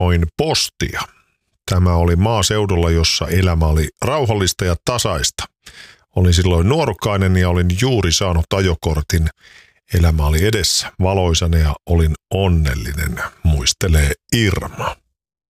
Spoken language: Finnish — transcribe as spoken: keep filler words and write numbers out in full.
Oin postia. Tämä oli maaseudulla, jossa elämä oli rauhallista ja tasaista. Olin silloin nuorukainen ja olin juuri saanut ajokortin. Elämä oli edessä valoisana ja olin onnellinen, muistelee Irma.